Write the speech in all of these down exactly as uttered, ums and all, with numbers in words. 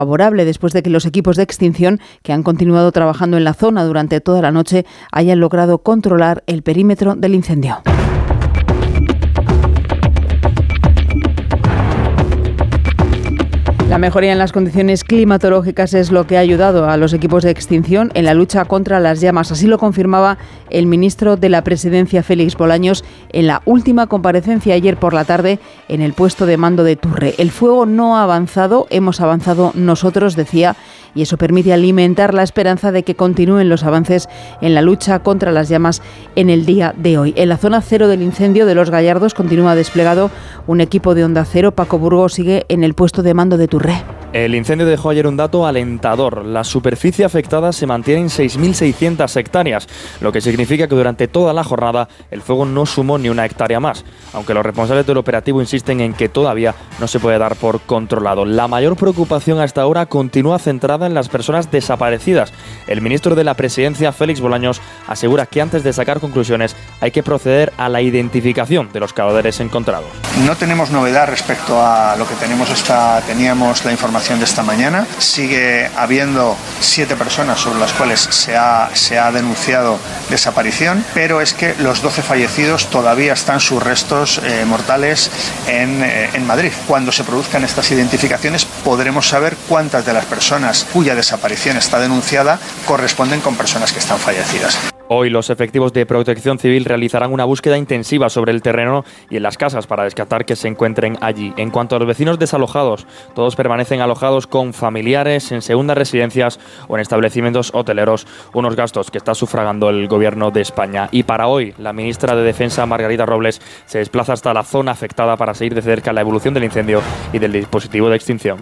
favorable después de que los equipos de extinción que han continuado trabajando en la zona durante toda la noche hayan logrado controlar el perímetro del incendio. La mejoría en las condiciones climatológicas es lo que ha ayudado a los equipos de extinción en la lucha contra las llamas. Así lo confirmaba el ministro de la Presidencia, Félix Bolaños, en la última comparecencia ayer por la tarde en el puesto de mando de Turre. El fuego no ha avanzado, hemos avanzado nosotros, decía, y eso permite alimentar la esperanza de que continúen los avances en la lucha contra las llamas en el día de hoy. En la zona cero del incendio de Los Gallardos continúa desplegado un equipo de Onda Cero. Paco Burgos sigue en el puesto de mando de Turre. El incendio dejó ayer un dato alentador. La superficie afectada se mantiene en seis mil seiscientas hectáreas, lo que significa que durante toda la jornada el fuego no sumó ni una hectárea más, aunque los responsables del operativo insisten en que todavía no se puede dar por controlado. La mayor preocupación hasta ahora continúa centrada en las personas desaparecidas. El ministro de la Presidencia, Félix Bolaños, asegura que antes de sacar conclusiones hay que proceder a la identificación de los cadáveres encontrados. No tenemos novedad respecto a lo que tenemos esta, teníamos la información de esta mañana. Sigue habiendo siete personas sobre las cuales se ha, se ha denunciado desaparición, pero es que los doce fallecidos todavía están sus restos eh, mortales en, eh, en Madrid. Cuando se produzcan estas identificaciones podremos saber cuántas de las personas cuya desaparición está denunciada corresponden con personas que están fallecidas. Hoy los efectivos de Protección Civil realizarán una búsqueda intensiva sobre el terreno y en las casas para descartar que se encuentren allí. En cuanto a los vecinos desalojados, todos permanecen alojados con familiares en segundas residencias o en establecimientos hoteleros, unos gastos que está sufragando el Gobierno de España. Y para hoy, la ministra de Defensa, Margarita Robles, se desplaza hasta la zona afectada para seguir de cerca la evolución del incendio y del dispositivo de extinción.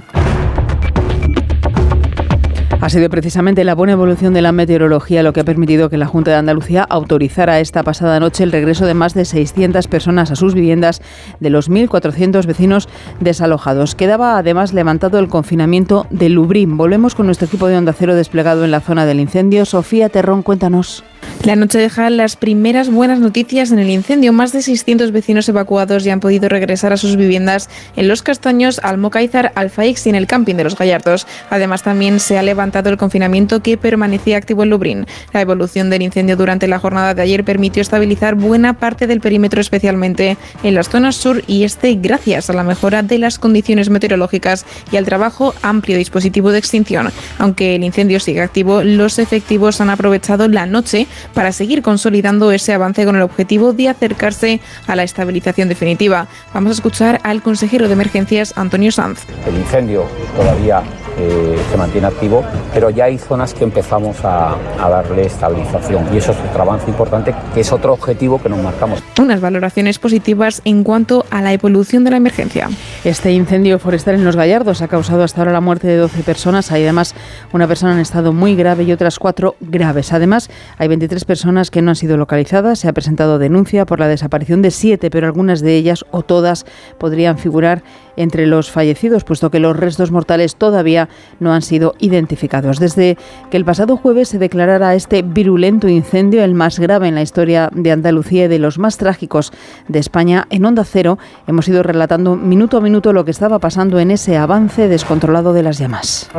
Ha sido precisamente la buena evolución de la meteorología lo que ha permitido que la Junta de Andalucía autorizara esta pasada noche el regreso de más de seiscientas personas a sus viviendas de los mil cuatrocientos vecinos desalojados. Quedaba además levantado el confinamiento de Lubrién. Volvemos con nuestro equipo de Onda Cero desplegado en la zona del incendio. Sofía Terrón, cuéntanos. La noche deja las primeras buenas noticias en el incendio. Más de seiscientos vecinos evacuados ya han podido regresar a sus viviendas en Los Castaños, Almocáizar, Alfaix y en el camping de Los Gallardos. Además, también se ha levantado el confinamiento que permanecía activo en Lubrién. La evolución del incendio durante la jornada de ayer permitió estabilizar buena parte del perímetro, especialmente en las zonas sur y este, gracias a la mejora de las condiciones meteorológicas y al trabajo amplio dispositivo de extinción. Aunque el incendio sigue activo, los efectivos han aprovechado la noche para seguir consolidando ese avance con el objetivo de acercarse a la estabilización definitiva. Vamos a escuchar al consejero de Emergencias, Antonio Sanz. El incendio todavía eh, se mantiene activo, pero ya hay zonas que empezamos a, a darle estabilización y eso es otro avance importante, que es otro objetivo que nos marcamos. Unas valoraciones positivas en cuanto a la evolución de la emergencia. Este incendio forestal en Los Gallardos ha causado hasta ahora la muerte de doce personas. Hay además una persona en estado muy grave y otras cuatro graves. Además, hay veintitrés personas que no han sido localizadas. Se ha presentado denuncia por la desaparición de siete, pero algunas de ellas o todas podrían figurar entre los fallecidos, puesto que los restos mortales todavía no han sido identificados. Desde que el pasado jueves se declarara este virulento incendio, el más grave en la historia de Andalucía y de los más trágicos de España, en Onda Cero hemos ido relatando minuto a minuto lo que estaba pasando en ese avance descontrolado de las llamas.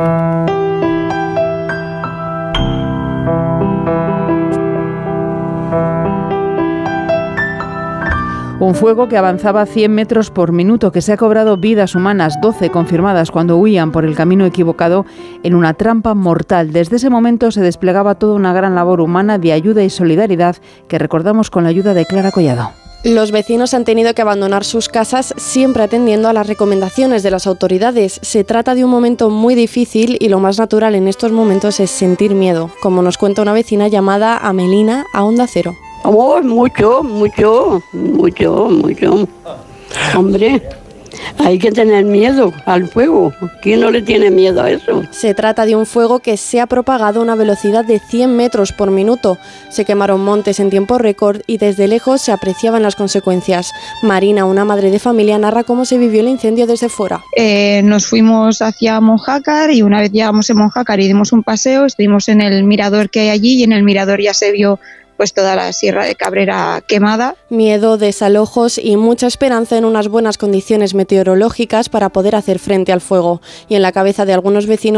Un fuego que avanzaba a cien metros por minuto, que se ha cobrado vidas humanas, doce confirmadas cuando huían por el camino equivocado en una trampa mortal. Desde ese momento se desplegaba toda una gran labor humana de ayuda y solidaridad que recordamos con la ayuda de Clara Collado. Los vecinos han tenido que abandonar sus casas siempre atendiendo a las recomendaciones de las autoridades. Se trata de un momento muy difícil y lo más natural en estos momentos es sentir miedo, como nos cuenta una vecina llamada Amelina a Onda Cero. Oh, mucho, mucho, mucho, mucho. Hombre, hay que tener miedo al fuego. ¿Quién no le tiene miedo a eso? Se trata de un fuego que se ha propagado a una velocidad de cien metros por minuto. Se quemaron montes en tiempo récord y desde lejos se apreciaban las consecuencias. Marina, una madre de familia, narra cómo se vivió el incendio desde fuera. Eh, nos fuimos hacia Monjácar y una vez llegamos a Monjácar y dimos un paseo, estuvimos en el mirador que hay allí y en el mirador ya se vio pues toda la Sierra de Cabrera quemada. Miedo, desalojos y mucha esperanza en unas buenas condiciones meteorológicas para poder hacer frente al fuego. Y en la cabeza de algunos vecinos